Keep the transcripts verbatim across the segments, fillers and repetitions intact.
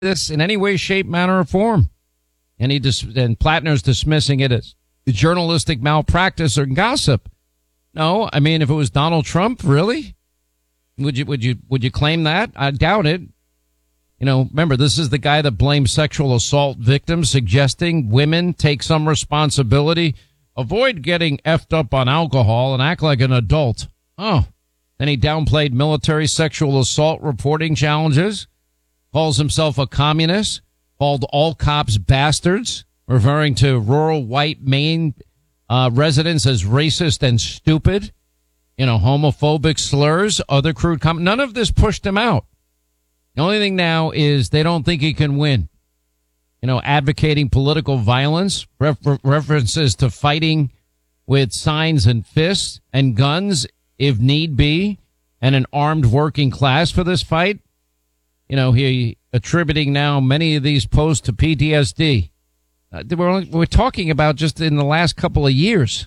this in any way, shape, manner, or form. And he dis- and Plattner's dismissing it as journalistic malpractice or gossip. No, I mean, if it was Donald Trump, really? Would you would you would you claim that? I doubt it. You know, remember, this is the guy that blames sexual assault victims, suggesting women take some responsibility, avoid getting effed up on alcohol, and act like an adult. Oh, then he downplayed military sexual assault reporting challenges, calls himself a communist, called all cops bastards, referring to rural white Maine uh, residents as racist and stupid, you know, homophobic slurs, other crude comments. None of this pushed him out. The only thing now is they don't think he can win. You know, advocating political violence, refer- references to fighting with signs and fists and guns if need be, and an armed working class for this fight. You know, he attributing now many of these posts to P T S D. Uh, we're, only, we're talking about just in the last couple of years.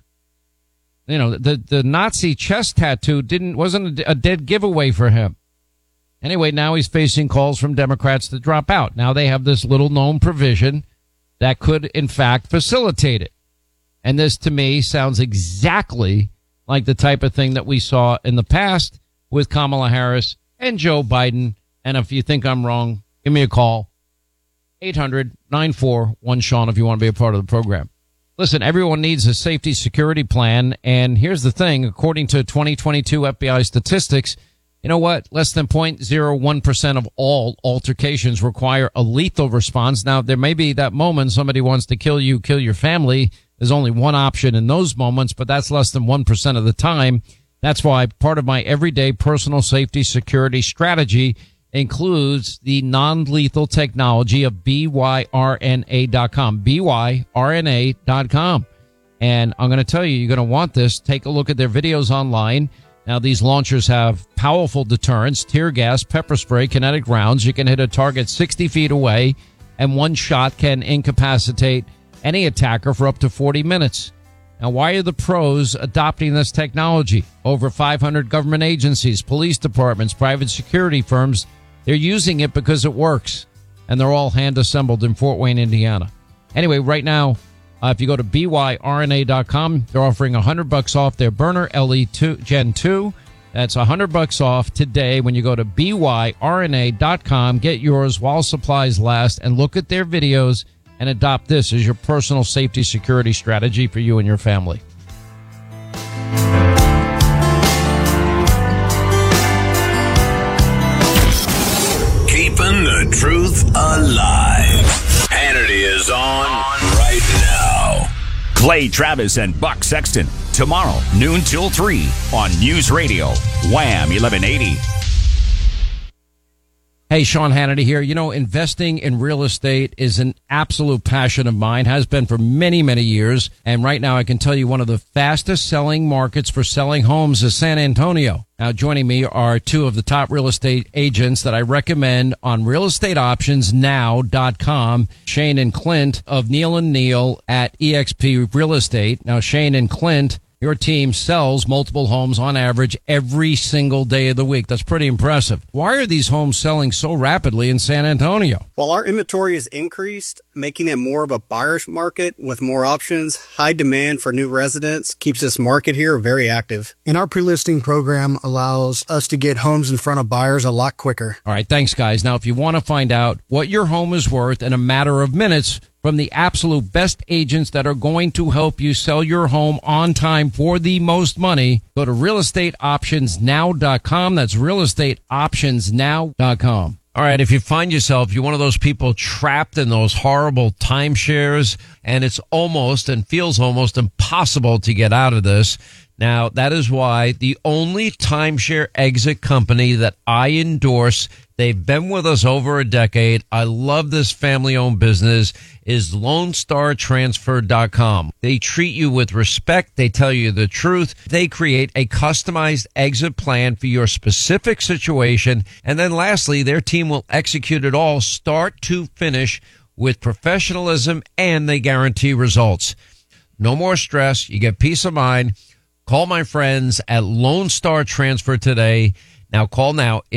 You know, the, the Nazi chest tattoo didn't wasn't a, a dead giveaway for him. Anyway, now he's facing calls from Democrats to drop out. Now they have this little known provision that could, in fact, facilitate it. And this, to me, sounds exactly like the type of thing that we saw in the past with Kamala Harris and Joe Biden. And if you think I'm wrong, give me a call. eight hundred nine four one Sean if you want to be a part of the program. Listen, everyone needs a safety security plan. And here's the thing. According to twenty twenty-two F B I statistics, you know what? Less than zero point zero one percent of all altercations require a lethal response. Now, there may be that moment somebody wants to kill you, kill your family. There's only one option in those moments, but that's less than one percent of the time. That's why part of my everyday personal safety security strategy includes the non-lethal technology of B Y R N A dot com, B Y R N A dot com. And I'm going to tell you, you're going to want this. Take a look at their videos online. Now, these launchers have powerful deterrents, tear gas, pepper spray, kinetic rounds. You can hit a target sixty feet away, and one shot can incapacitate any attacker for up to forty minutes. Now, why are the pros adopting this technology? Over five hundred government agencies, police departments, private security firms, they're using it because it works, and they're all hand-assembled in Fort Wayne, Indiana. Anyway, right now, Uh, if you go to B Y R N A dot com, they're offering one hundred bucks off their burner L E two Gen two. That's one hundred bucks off today when you go to B Y R N A dot com. Get yours while supplies last and look at their videos and adopt this as your personal safety security strategy for you and your family. Keeping the truth alive. Hannity is on right now. Clay Travis and Buck Sexton tomorrow, noon till three on News Radio, Wham eleven eighty. Hey, Sean Hannity here. You know, investing in real estate is an absolute passion of mine, has been for many, many years. And right now I can tell you one of the fastest selling markets for selling homes is San Antonio. Now, joining me are two of the top real estate agents that I recommend on real estate options now dot com, Shane and Clint of Neal and Neal at E X P Real Estate. Now, Shane and Clint, your team sells multiple homes on average every single day of the week. That's pretty impressive. Why are these homes selling so rapidly in San Antonio? Well, our inventory has increased, making it more of a buyer's market with more options. High demand for new residents keeps this market here very active. And our pre-listing program allows us to get homes in front of buyers a lot quicker. All right, thanks, guys. Now, if you want to find out what your home is worth in a matter of minutes from the absolute best agents that are going to help you sell your home on time for the most money, go to real estate options now dot com. That's real estate options now dot com. All right, if you find yourself, you're one of those people trapped in those horrible timeshares, and it's almost and feels almost impossible to get out of this. Now, that is why the only timeshare exit company that I endorse, they've been with us over a decade, I love this family-owned business, is Lone Star Transfer dot com. They treat you with respect. They tell you the truth. They create a customized exit plan for your specific situation. And then lastly, their team will execute it all start to finish with professionalism, and they guarantee results. No more stress. You get peace of mind. Call my friends at Lone Star Transfer today. Now, call now. It's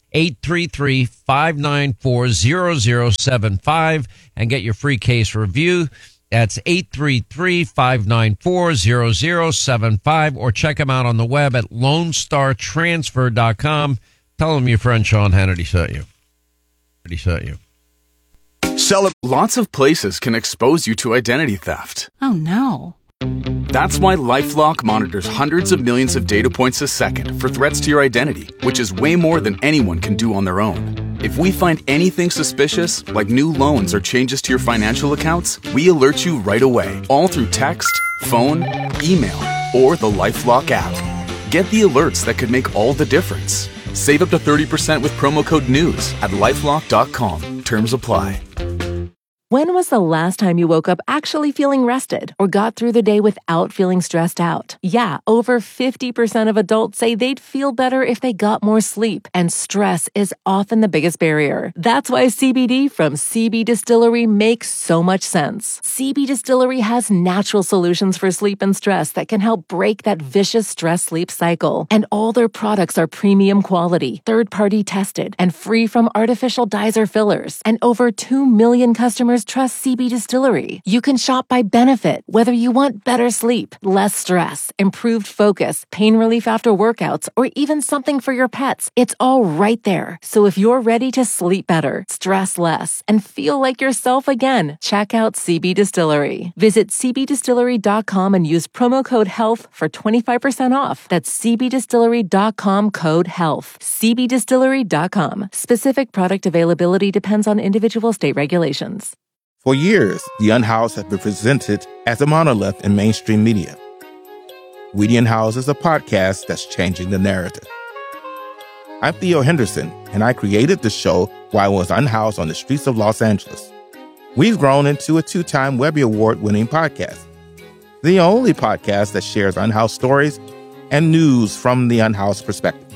eight three three, five nine four, zero zero seven five and get your free case review. That's eight three three, five nine four, zero zero seven five, or check them out on the web at lone star transfer dot com. Tell them your friend Sean Hannity sent you. He sent you. Cele- Lots of places can expose you to identity theft. Oh, no. That's why LifeLock monitors hundreds of millions of data points a second for threats to your identity, which is way more than anyone can do on their own. If we find anything suspicious, like new loans or changes to your financial accounts, we alert you right away, all through text, phone, email, or the LifeLock app. Get the alerts that could make all the difference. Save up to thirty percent with promo code NEWS at lifelock dot com. Terms apply. When was the last time you woke up actually feeling rested or got through the day without feeling stressed out? Yeah, over fifty percent of adults say they'd feel better if they got more sleep, and stress is often the biggest barrier. That's why C B D from C B Distillery makes so much sense. C B Distillery has natural solutions for sleep and stress that can help break that vicious stress-sleep cycle. And all their products are premium quality, third-party tested, and free from artificial dyes or fillers. And over two million customers trust C B Distillery. You can shop by benefit, whether you want better sleep, less stress, improved focus, pain relief after workouts, or even something for your pets. It's all right there. So if you're ready to sleep better, stress less, and feel like yourself again, check out C B Distillery. Visit c b distillery dot com and use promo code HEALTH for twenty-five percent off. That's c b distillery dot com, code HEALTH. c b distillery dot com. Specific product availability depends on individual state regulations. For years, The Unhoused has been presented as a monolith in mainstream media. We the Unhoused is a podcast that's changing the narrative. I'm Theo Henderson, and I created the show while I was unhoused on the streets of Los Angeles. We've grown into a two-time Webby Award-winning podcast, the only podcast that shares unhoused stories and news from the unhoused perspective.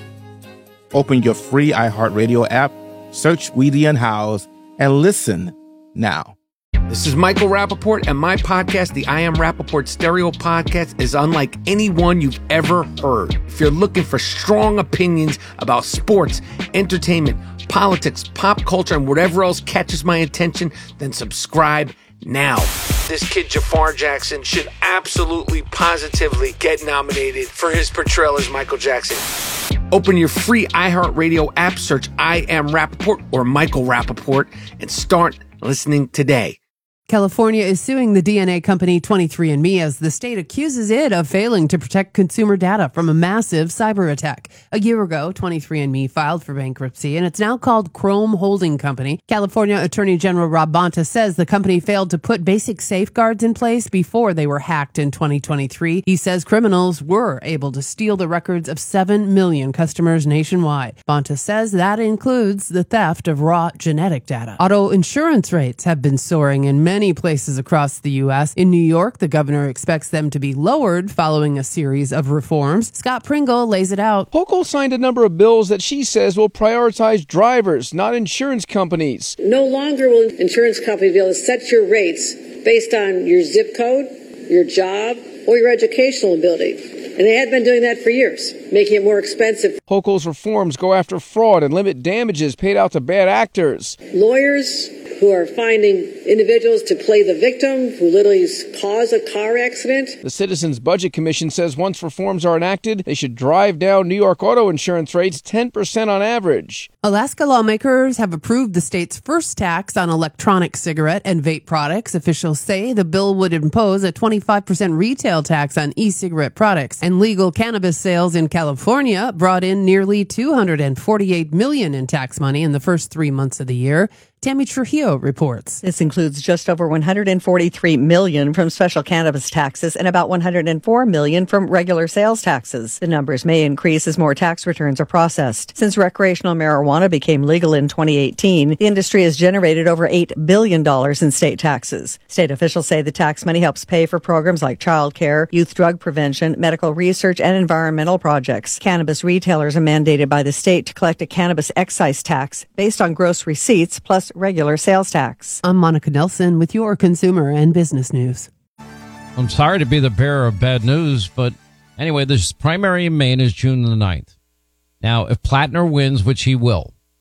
Open your free iHeartRadio app, search We the Unhoused, and listen now. This is Michael Rappaport, and my podcast, the I Am Rappaport Stereo Podcast, is unlike any one you've ever heard. If you're looking for strong opinions about sports, entertainment, politics, pop culture, and whatever else catches my attention, then subscribe now. This kid, Jafar Jackson, should absolutely, positively get nominated for his portrayal as Michael Jackson. Open your free iHeartRadio app, search I Am Rappaport or Michael Rappaport, and start listening today. California is suing the D N A company twenty-three and me as the state accuses it of failing to protect consumer data from a massive cyber attack. A year ago, twenty-three and me filed for bankruptcy, and it's now called Chrome Holding Company. California Attorney General Rob Bonta says the company failed to put basic safeguards in place before they were hacked in twenty twenty-three. He says criminals were able to steal the records of seven million customers nationwide. Bonta says that includes the theft of raw genetic data. Auto insurance rates have been soaring in many Many places across the U S. In New York, the governor expects them to be lowered following a series of reforms. Scott Pringle lays it out. Hochul signed a number of bills that she says will prioritize drivers, not insurance companies. No longer will insurance companies be able to set your rates based on your zip code, your job, or your educational ability. And they had been doing that for years, making it more expensive. Hochul's reforms go after fraud and limit damages paid out to bad actors. Lawyers who are finding individuals to play the victim, who literally cause a car accident. The Citizens Budget Commission says once reforms are enacted, they should drive down New York auto insurance rates ten percent on average. Alaska lawmakers have approved the state's first tax on electronic cigarette and vape products. Officials say the bill would impose a twenty-five percent retail tax on e-cigarette products. And legal cannabis sales in California brought in nearly two hundred forty-eight million dollars in tax money in the first three months of the year. Tammy Trujillo reports. This includes just over one hundred forty-three million dollars from special cannabis taxes and about one hundred four million dollars from regular sales taxes. The numbers may increase as more tax returns are processed. Since recreational marijuana became legal in twenty eighteen, the industry has generated over eight billion dollars in state taxes. State officials say the tax money helps pay for programs like child care, youth drug prevention, medical research, and environmental projects. Cannabis retailers are mandated by the state to collect a cannabis excise tax based on gross receipts plus regular sales tax. I'm Monica Nelson with your consumer and business news. I'm sorry to be the bearer of bad news, but anyway, this primary in Maine is June the ninth. Now, if Plattner wins, which he will,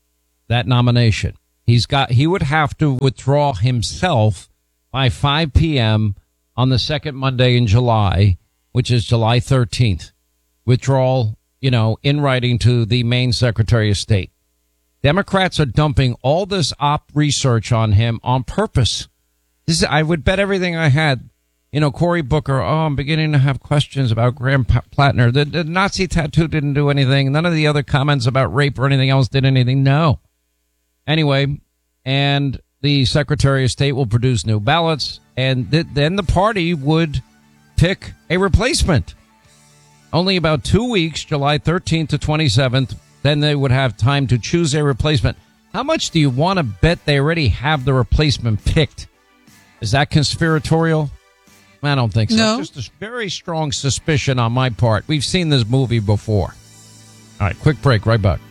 that nomination. He's got, he would have to withdraw himself by five p.m. on the second Monday in July, which is July thirteenth. Withdrawal, you know, in writing to the Maine Secretary of State. Democrats are dumping all this op research on him on purpose. This is, I would bet everything I had. You know, Cory Booker, oh, I'm beginning to have questions about Graham Plattner. The, the Nazi tattoo didn't do anything. None of the other comments about rape or anything else did anything. No. Anyway, and the Secretary of State will produce new ballots, and th- then the party would pick a replacement. Only about two weeks, July thirteenth to twenty-seventh, then they would have time to choose a replacement. How much do you want to bet they already have the replacement picked? Is that conspiratorial? I don't think so. No. Just a very strong suspicion on my part. We've seen this movie before. All right, quick break, right back.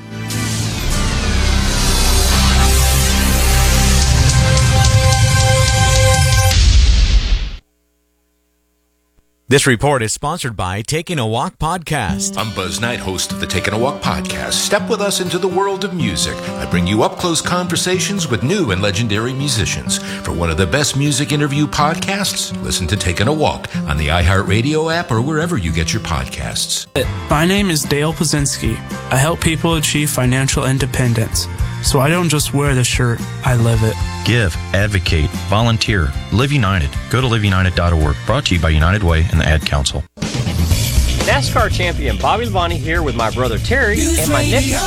This report is sponsored by Taking a Walk Podcast. I'm Buzz Knight, host of the Taking a Walk Podcast. Step with us into the world of music. I bring you up-close conversations with new and legendary musicians. For one of the best music interview podcasts, listen to Taking a Walk on the iHeartRadio app or wherever you get your podcasts. My name is Dale Pazinski. I help people achieve financial independence. So I don't just wear the shirt, I live it. Give, advocate, volunteer. Live United. Go to live united dot org. Brought to you by United Way and the Ad Council. NASCAR champion Bobby Labonte here with my brother Terry and my nephew.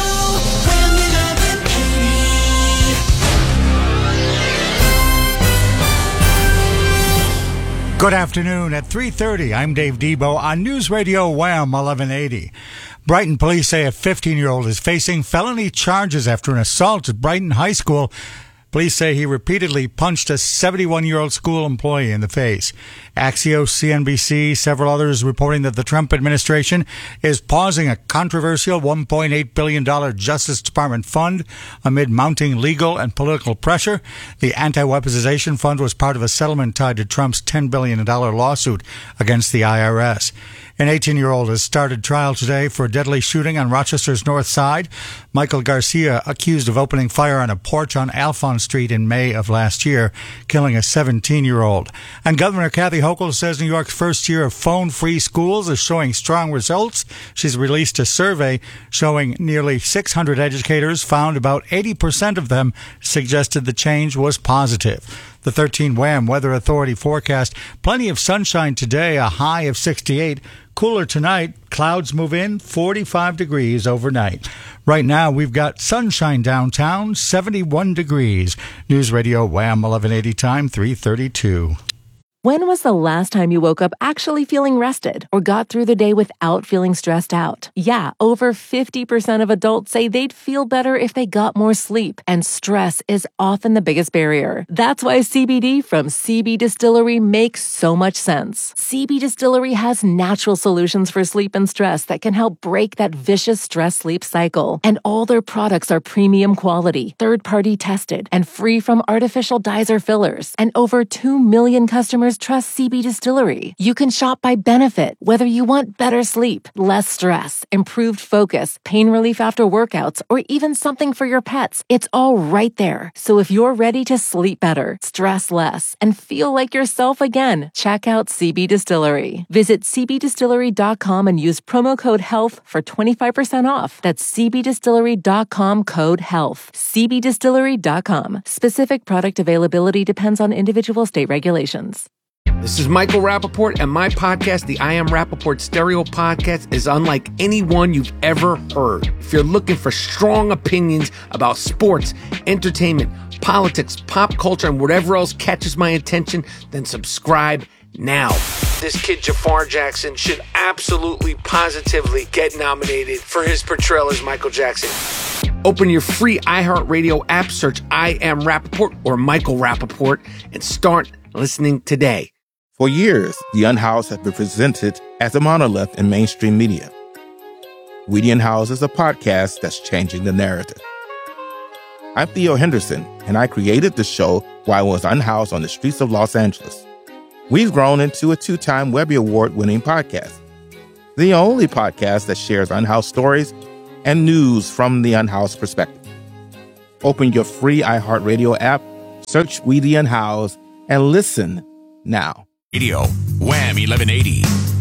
Good afternoon. At three thirty, I'm Dave Debo on News Radio Wham eleven eighty. Brighton police say a fifteen-year-old is facing felony charges after an assault at Brighton High School. Police say he repeatedly punched a seventy-one-year-old school employee in the face. Axios, C N B C, several others reporting that the Trump administration is pausing a controversial one point eight billion dollars Justice Department fund amid mounting legal and political pressure. The anti-weaponization fund was part of a settlement tied to Trump's ten billion dollars lawsuit against the I R S. An eighteen-year-old has started trial today for a deadly shooting on Rochester's north side. Michael Garcia, accused of opening fire on a porch on Alphonse Street in May of last year, killing a seventeen-year-old. And Governor Kathy Hochul says New York's first year of phone-free schools is showing strong results. She's released a survey showing nearly six hundred educators found about eighty percent of them suggested the change was positive. The thirteen Wham Weather Authority forecast plenty of sunshine today, a high of sixty-eight. Cooler tonight, clouds move in, forty-five degrees overnight. Right now, we've got sunshine downtown, seventy-one degrees. News Radio Wham eleven eighty time, three thirty-two. When was the last time you woke up actually feeling rested or got through the day without feeling stressed out? Yeah, over fifty percent of adults say they'd feel better if they got more sleep, and stress is often the biggest barrier. That's why C B D from C B Distillery makes so much sense. C B Distillery has natural solutions for sleep and stress that can help break that vicious stress-sleep cycle. And all their products are premium quality, third-party tested, and free from artificial dyes or fillers. And over two million customers trust C B Distillery. You can shop by benefit, whether you want better sleep, less stress, improved focus, pain relief after workouts, or even something for your pets. It's all right there. So if you're ready to sleep better, stress less, and feel like yourself again, check out C B Distillery. Visit c b distillery dot com and use promo code HEALTH for twenty-five percent off. That's c b distillery dot com code HEALTH. c b distillery dot com. Specific product availability depends on individual state regulations. This is Michael Rappaport, and my podcast, the I Am Rappaport Stereo Podcast, is unlike any one you've ever heard. If you're looking for strong opinions about sports, entertainment, politics, pop culture, and whatever else catches my attention, then subscribe now. This kid, Jafar Jackson, should absolutely, positively get nominated for his portrayal as Michael Jackson. Open your free iHeartRadio app, search I Am Rappaport or Michael Rappaport, and start listening today. For years, The Unhoused has been presented as a monolith in mainstream media. We the Unhoused is a podcast that's changing the narrative. I'm Theo Henderson, and I created the show while I was unhoused on the streets of Los Angeles. We've grown into a two-time Webby Award-winning podcast, the only podcast that shares unhoused stories and news from the unhoused perspective. Open your free iHeartRadio app, search Weedy and House, and listen now. Radio Wham eleven eighty.